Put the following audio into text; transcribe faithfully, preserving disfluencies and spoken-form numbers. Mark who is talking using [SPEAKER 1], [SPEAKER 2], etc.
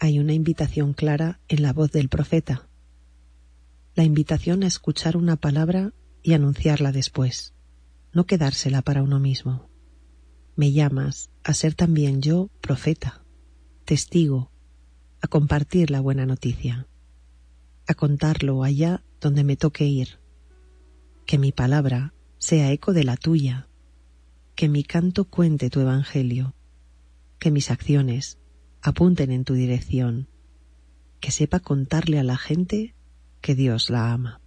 [SPEAKER 1] hay una invitación clara en la voz del profeta. La invitación a escuchar una palabra y anunciarla después, no quedársela para uno mismo. Me llamas a ser también yo profeta, testigo, a compartir la buena noticia, a contarlo allá donde me toque ir. Que mi palabra sea eco de la tuya, que mi canto cuente tu evangelio, que mis acciones apunten en tu dirección, que sepa contarle a la gente que Dios la ama.